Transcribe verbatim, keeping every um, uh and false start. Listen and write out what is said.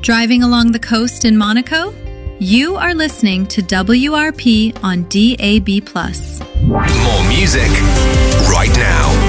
Driving along the coast in Monaco? You are listening to W R P on D A B plus. More music right now.